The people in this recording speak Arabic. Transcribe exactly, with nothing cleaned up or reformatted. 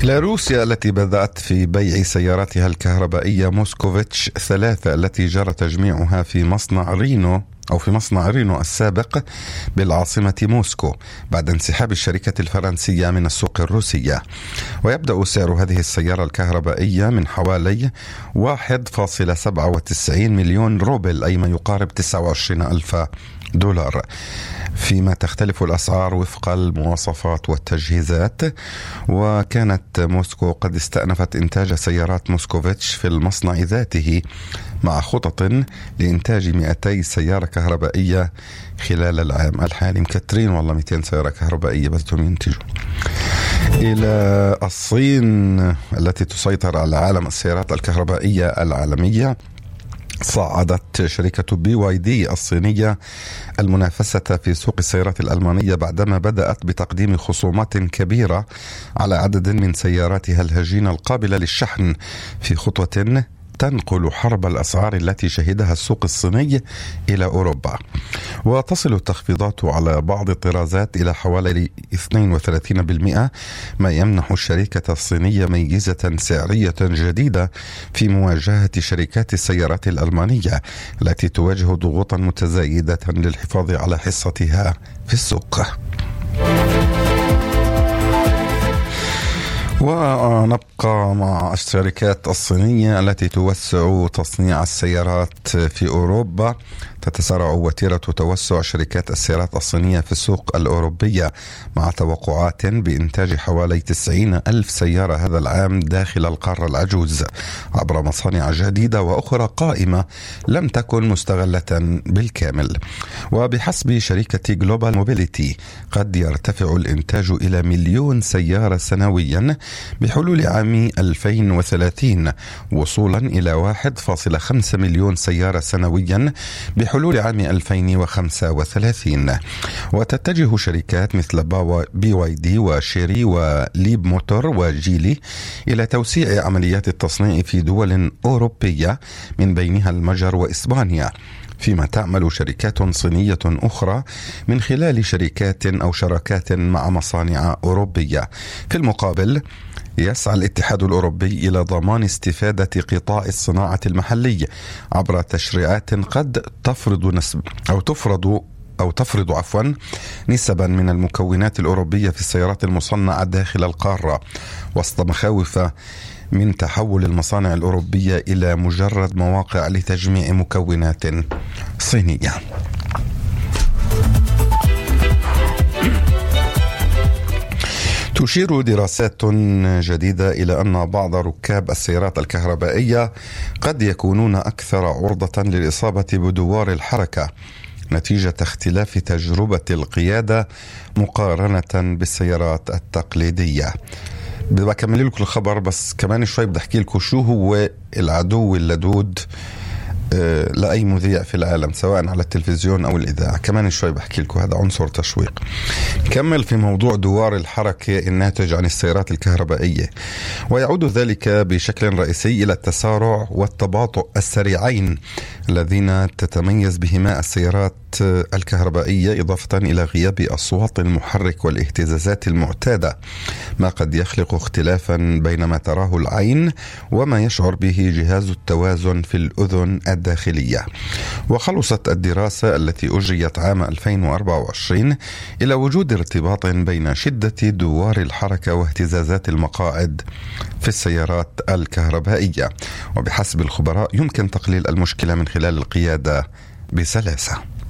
إلى روسيا التي بدأت في بيع سياراتها الكهربائية موسكوفيتش ثلاثة التي جرى تجميعها في مصنع رينو أو في مصنع رينو السابق بالعاصمة موسكو بعد انسحاب الشركة الفرنسية من السوق الروسية. ويبدأ سعر هذه السيارة الكهربائية من حوالي واحد فاصلة سبعة وتسعين مليون روبل، أي ما يقارب تسعة وعشرين ألف دولار، فيما تختلف الأسعار وفق المواصفات والتجهيزات. وكانت موسكو قد استأنفت إنتاج سيارات موسكوفيتش في المصنع ذاته مع خطط لإنتاج مئتي سيارة كهربائية خلال العام الحالي. مكترين والله مئتين سيارة كهربائية بس هم ينتجوا. إلى الصين التي تسيطر على عالم السيارات الكهربائية العالمية، صعدت شركة بي واي دي الصينية المنافسة في سوق السيارات الألمانية بعدما بدأت بتقديم خصومات كبيرة على عدد من سياراتها الهجينة القابلة للشحن في خطوة تنقل حرب الأسعار التي شهدها السوق الصيني إلى أوروبا. وتصل التخفيضات على بعض الطرازات إلى حوالي اثنين وثلاثين بالمئة، ما يمنح الشركة الصينية ميزة سعرية جديدة في مواجهة شركات السيارات الألمانية التي تواجه ضغوطا متزايدة للحفاظ على حصتها في السوق. ونبقى مع الشركات الصينية التي توسع تصنيع السيارات في أوروبا. تتسارع وتيرة توسع شركات السيارات الصينية في السوق الأوروبية مع توقعات بإنتاج حوالي تسعين ألف سيارة هذا العام داخل القارة العجوز عبر مصانع جديدة وأخرى قائمة لم تكن مستغلة بالكامل. وبحسب شركة جلوبال موبيليتي قد يرتفع الإنتاج إلى مليون سيارة سنويا بحلول عام ألفين وثلاثين، وصولا إلى واحد فاصلة خمسة مليون سيارة سنويا بحلول عام ألفين وخمسة وثلاثين. وتتجه شركات مثل بي واي دي وشيري وليب موتور وجيلي إلى توسيع عمليات التصنيع في دول أوروبية من بينها المجر وإسبانيا، فيما تعمل شركات صينية أخرى من خلال شركات أو شراكات مع مصانع أوروبية. في المقابل يسعى الاتحاد الأوروبي إلى ضمان استفادة قطاع الصناعة المحلي عبر تشريعات قد تفرض نسب أو تفرض أو تفرض عفوا نسبا من المكونات الأوروبية في السيارات المصنعة داخل القارة، وسط مخاوف من تحول المصانع الأوروبية إلى مجرد مواقع لتجميع مكونات صينية. تشير دراسات جديدة إلى أن بعض ركاب السيارات الكهربائية قد يكونون أكثر عرضة للإصابة بدوار الحركة نتيجة اختلاف تجربة القيادة مقارنة بالسيارات التقليدية. بدي أكمل لكم الخبر بس كمان شوي بدي أحكي لكم شو هو العدو اللدود لأي مذيع في العالم سواء على التلفزيون أو الإذاعة. كمان شوي بحكي لكم هذا عنصر تشويق. نكمل في موضوع دوار الحركة الناتج عن السيارات الكهربائية، ويعود ذلك بشكل رئيسي إلى التسارع والتباطؤ السريعين الذين تتميز بهما السيارات الكهربائية، إضافة إلى غياب أصوات المحرك والاهتزازات المعتادة، ما قد يخلق اختلافا بين ما تراه العين وما يشعر به جهاز التوازن في الأذن الداخلية. وخلصت الدراسة التي أجريت عام ألفين وأربعة وعشرين إلى وجود ارتباط بين شدة دوار الحركة واهتزازات المقاعد في السيارات الكهربائية، وبحسب الخبراء يمكن تقليل المشكلة من خلال القيادة بسلاسة.